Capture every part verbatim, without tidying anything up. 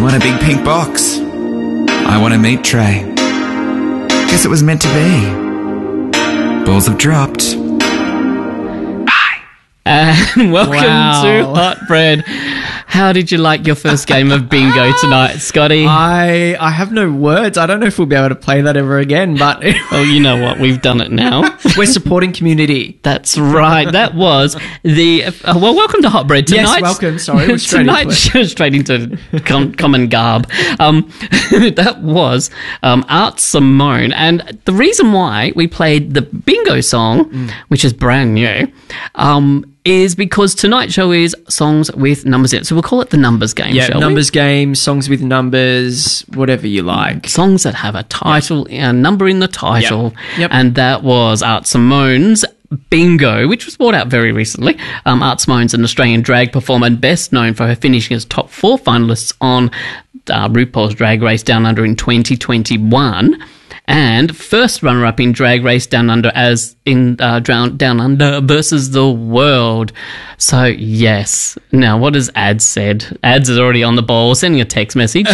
want a big pink box. I want a meat tray. Guess it was meant to be. Balls have dropped. Bye. And welcome Wow. to Hot Bread. How did you like your first game of bingo tonight, Scotty? I I have no words. I don't know if we'll be able to play that ever again, but Well, you know what? We've done it now. we're supporting community. That's right. That was the... Uh, well, welcome to Hot Bread. Yes, Tonight's- welcome. Sorry, we're straight into tonight, straight into com- common garb. Um, that was um, Art Simone. And the reason why we played the bingo song, Mm. which is brand new, um, is because tonight's show is songs with numbers in it. So we'll call it the numbers game, Yeah, shall numbers game, songs with numbers, whatever you like. we? Songs that have a title, a number in the title. Yep. Yep. And that was Art Simone's Bingo, which was brought out very recently. Um, Art Simone's an Australian drag performer and best known for her finishing as top four finalists on uh, RuPaul's Drag Race Down Under in twenty twenty-one. And first runner-up in Drag Race Down Under as in uh, Drown, Down Under versus the World. So, yes. Now, what has Ads said? Ads is already on the ball, sending a text message.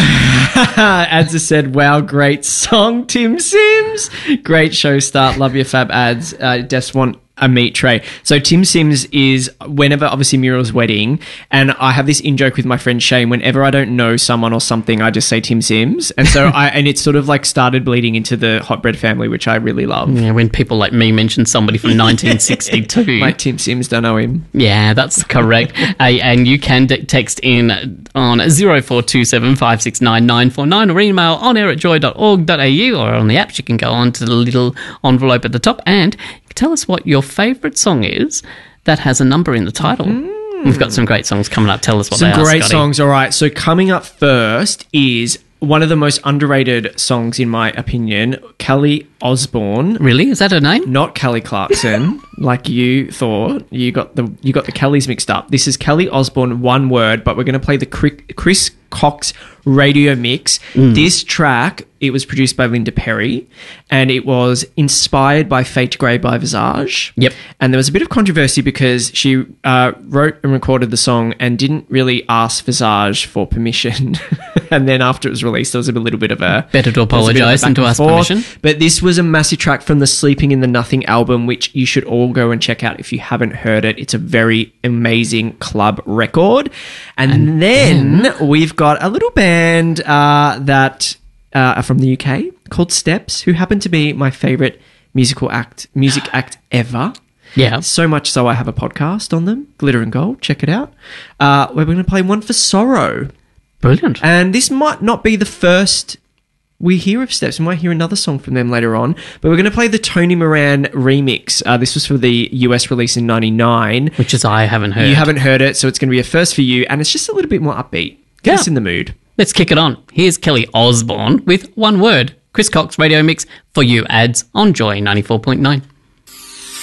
Ads has said, wow, great song, Tim Sims. Great show start. Love your fab ads. Uh, just want a meat tray. So Tim Sims is whenever, obviously, Muriel's wedding, and I have this in-joke with my friend Shane. Whenever I don't know someone or something, I just say Tim Sims. And so I, and it's sort of like started bleeding into the Hot Bread family, which I really love. Yeah, when people like me mention somebody from nineteen sixty-two. Like Tim Sims, don't know him. Yeah, that's correct. uh, and you can d- text in on zero four two seven five six nine nine four nine or email on air at joy dot org dot a u, or on the apps you can go on to the little envelope at the top and tell us what your favourite song is that has a number in the title. Mm. We've got some great songs coming up. Tell us what Some they are, great Scotty. songs. All right. So coming up first is one of the most underrated songs, in my opinion, Kelly Osbourne. Really? Is that her name? Not Kelly Clarkson, like you thought. You got the you got the Kellys mixed up. This is Kelly Osbourne, one word, but we're going to play the Cri- Chris Cox radio mix. Mm. This track, it was produced by Linda Perry, and it was inspired by Fate Grey by Visage. Yep. And there was a bit of controversy because she uh, wrote and recorded the song and didn't really ask Visage for permission. And then after it was released, there was a little bit of a... Better to there was a bit of a apologise than back to and ask forth. permission. But this was a massive track from the Sleeping in the Nothing album, which you should all go and check out if you haven't heard it. It's a very amazing club record. And, And then, then- we've got a little band uh, that uh, are from the U K called Steps, who happen to be my favourite musical act, music act ever. Yeah. So much so I have a podcast on them, Glitter and Gold. Check it out. Uh, we're going to play One for Sorrow. Brilliant. And this might not be the first we hear of Steps. We might hear another song from them later on. But we're going to play the Tony Moran remix. Uh, this was for the U S release in ninety-nine. Which is I haven't heard. You haven't heard it, so it's going to be a first for you. And it's just a little bit more upbeat. Get Yeah. us in the mood. Let's kick it on. Here's Kelly Osbourne with One Word. Chris Cox radio mix for you, Ads on Joy ninety-four point nine.